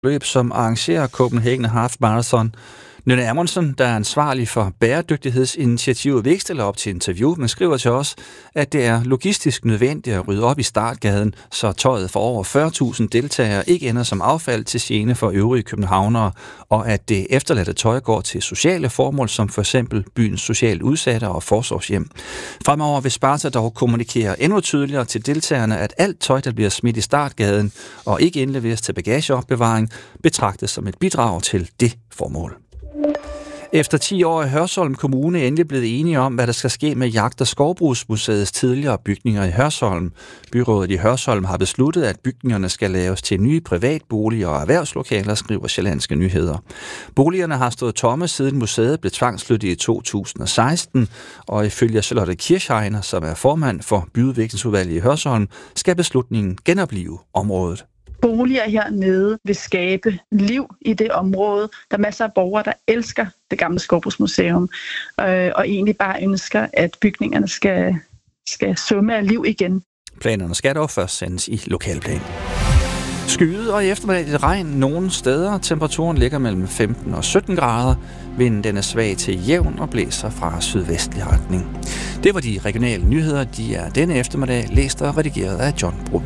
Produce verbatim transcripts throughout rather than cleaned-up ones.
løb, som arrangerer Copenhagen Half Marathon. Nynne Amundsen, der er ansvarlig for bæredygtighedsinitiativet, vil ikke stille op til interview, men skriver til os, at det er logistisk nødvendigt at rydde op i startgaden, så tøjet for over fyrre tusind deltagere ikke ender som affald til gene for øvrige københavnere, og at det efterladte tøj går til sociale formål, som for eksempel byens socialt udsatte og forsorgshjem. Fremover vil Sparta dog kommunikere endnu tydeligere til deltagerne, at alt tøj, der bliver smidt i startgaden og ikke indleveres til bagageopbevaring, betragtes som et bidrag til det formål. Efter ti år er Hørsholm Kommune endelig blevet enige om, hvad der skal ske med Jagt- og Skovbrugsmuseets tidligere bygninger i Hørsholm. Byrådet i Hørsholm har besluttet, at bygningerne skal laves til nye privatboliger og erhvervslokaler, skriver Sjællandske Nyheder. Boligerne har stået tomme siden museet blev tvangsflyttet i to tusind og seksten, og ifølge Charlotte Kirchheiner, som er formand for byudviklingsudvalget i Hørsholm, skal beslutningen genoplive området. Boliger hernede vil skabe liv i det område. Der er masser af borgere, der elsker det gamle Skovbrugsmuseum, øh, og egentlig bare ønsker, at bygningerne skal, skal summe af liv igen. Planerne skal dog først sendes i lokalplan. Skyet og i eftermiddag lidt regn nogle steder. Temperaturen ligger mellem femten og sytten grader. Vinden den er svag til jævn og blæser fra sydvestlig retning. Det var de regionale nyheder. De er denne eftermiddag læst og redigeret af John Broby.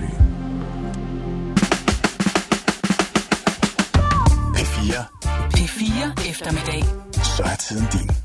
P fire. P fire eftermiddag. Så er tiden din.